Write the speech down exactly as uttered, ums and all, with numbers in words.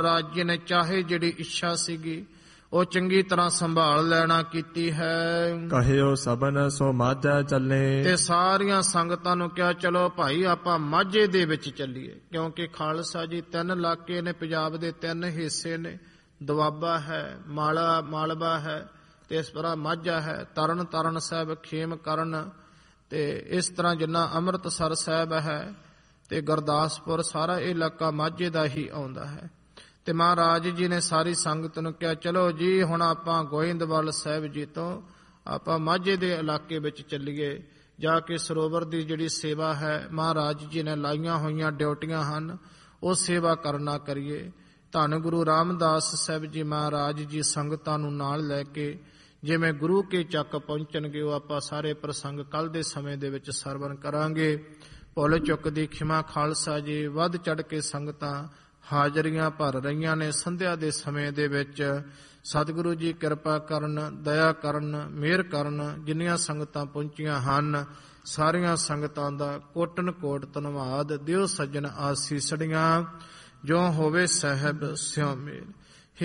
ਰਾਜ ਜੀ ਨੇ ਚਾਹੇ ਜਿਹੜੀ ਇੱਛਾ ਸੀਗੀ ਉਹ ਚੰਗੀ ਤਰ੍ਹਾਂ ਸੰਭਾਲ ਲੈਣਾ ਕੀਤੀ ਹੈ। ਕਹਿਓ ਸਭਨ ਸੋ ਮਾਝਾ ਚੱਲੇ। ਤੇ ਸਾਰੀਆਂ ਸੰਗਤਾਂ ਨੂੰ ਕਿਹਾ ਚਲੋ ਭਾਈ ਆਪਾਂ ਮਾਝੇ ਦੇ ਵਿੱਚ ਚੱਲੀਏ, ਕਿਉਂਕਿ ਖਾਲਸਾ ਜੀ ਤਿੰਨ ਇਲਾਕੇ ਨੇ, ਪੰਜਾਬ ਦੇ ਤਿੰਨ ਹਿੱਸੇ ਨੇ। ਦੁਆਬਾ ਹੈ, ਮਾਲਾ ਮਾਲਵਾ ਹੈ ਤੇ ਇਸ ਤਰ੍ਹਾਂ ਮਾਝਾ ਹੈ, ਤਰਨ ਤਾਰਨ ਸਾਹਿਬ, ਖੇਮ ਕਰਨ ਤੇ ਇਸ ਤਰ੍ਹਾਂ ਜਿੰਨਾ ਅੰਮ੍ਰਿਤਸਰ ਸਾਹਿਬ ਹੈ ਤੇ ਗੁਰਦਾਸਪੁਰ, ਸਾਰਾ ਇਹ ਇਲਾਕਾ ਮਾਝੇ ਦਾ ਹੀ ਆਉਂਦਾ ਹੈ। ਤੇ ਮਹਾਰਾਜ ਜੀ ਨੇ ਸਾਰੀ ਸੰਗਤ ਨੂੰ ਕਿਹਾ ਚਲੋ ਜੀ ਹੁਣ ਆਪਾਂ ਗੋਇੰਦਵਾਲ ਸਾਹਿਬ ਜੀ ਤੋਂ ਆਪਾਂ ਮਾਝੇ ਦੇ ਇਲਾਕੇ ਵਿੱਚ ਚੱਲੀਏ, ਜਾ ਕੇ ਸਰੋਵਰ ਦੀ ਜਿਹੜੀ ਸੇਵਾ ਹੈ ਮਹਾਰਾਜ ਜੀ ਨੇ ਲਾਈਆਂ ਹੋਈਆਂ ਡਿਊਟੀਆਂ ਹਨ, ਉਹ ਸੇਵਾ ਕਰਨਾ ਕਰੀਏ। ਧੰਨ ਗੁਰੂ ਰਾਮਦਾਸ ਸਾਹਿਬ ਜੀ ਮਹਾਰਾਜ ਜੀ ਸੰਗਤਾਂ ਨੂੰ ਨਾਲ ਲੈ ਕੇ ਜਿਵੇਂ ਗੁਰੂ ਕੇ ਚੱਕ ਪਹੁੰਚਣਗੇ, ਉਹ ਆਪਾਂ ਸਾਰੇ ਪ੍ਰਸੰਗ ਕੱਲ ਦੇ ਸਮੇਂ ਦੇ ਵਿੱਚ ਸਰਵਣ ਕਰਾਂਗੇ। ਭੁੱਲ ਚੁੱਕ ਦੀ ਖਿਮਾ ਖਾਲਸਾ ਜੀ। ਵੱਧ ਚੜ ਕੇ ਸੰਗਤਾਂ ਹਾਜ਼ਰੀਆਂ ਭਰ ਰਹੀਆਂ ਨੇ। ਸੰਧਿਆ ਦੇ ਸਮੇਂ ਦੇ ਵਿੱਚ ਸਤਿਗੁਰੂ ਜੀ ਕਿਰਪਾ ਕਰਨ, ਦਇਆ ਕਰਨ, ਮਿਹਰ ਕਰਨ। ਜਿੰਨੀਆਂ ਸੰਗਤਾਂ ਪਹੁੰਚੀਆਂ ਹਨ ਸਾਰੀਆਂ ਸੰਗਤਾਂ ਦਾ ਕੋਟਨ ਕੋਟ ਧੰਨਵਾਦ। ਦਿਓ ਸੱਜਣ ਆਸੀਸੜੀਆਂ, ਜੋ ਹੋਵੇ ਸਾਹਿਬ ਸਿਉ ਮੇਲ।